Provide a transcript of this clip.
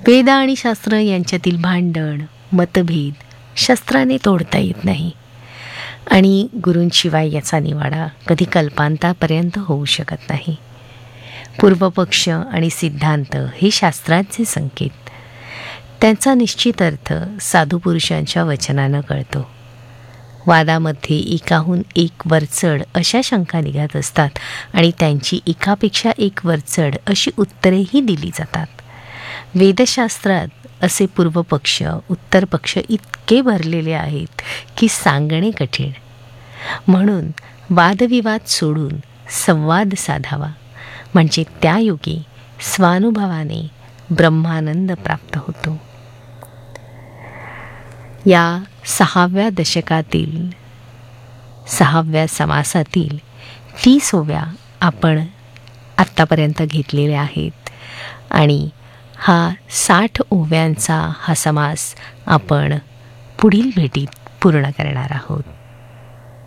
वेद आणि शास्त्र यांच्यातील भांडण, मतभेद शस्त्राने तोडता येत नाही आणि गुरूंशिवाय याचा निवाडा कधी कल्पांतापर्यंत होऊ शकत नाही. पूर्वपक्ष आणि सिद्धांत हे शास्त्राचे संकेत. त्यांचा निश्चित अर्थ साधुपुरुषांच्या वचनानं कळतो. वादामध्ये एकाहून एक वरचढ अशा शंका निघत असतात आणि त्यांची एकापेक्षा एक वरचढ अशी उत्तरेही दिली जातात. वेदशास्त्रात असे पूर्वपक्ष उत्तरपक्ष इतके भरलेले आहेत की सांगणे कठीण. म्हणून वादविवाद सोडून संवाद साधावा, म्हणजे त्या योगी स्वानुभवाने ब्रह्मानंद प्राप्त होतो. या 6व्या दशकातील 6व्या समासातील 30 ओव्या आपण आत्तापर्यंत घेतलेल्या आहेत आणि हा 60 ओव्यांचा हा समास आपण पुढील भेटीत पूर्ण करणार आहोत.